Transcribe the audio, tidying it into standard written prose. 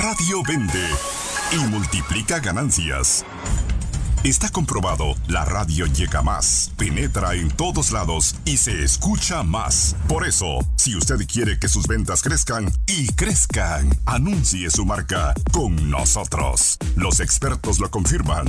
Radio vende y multiplica ganancias. Está comprobado, la radio llega más, penetra en todos lados y se escucha más. Por eso, si usted quiere que sus ventas crezcan y crezcan, anuncie su marca con nosotros. Los expertos lo confirman.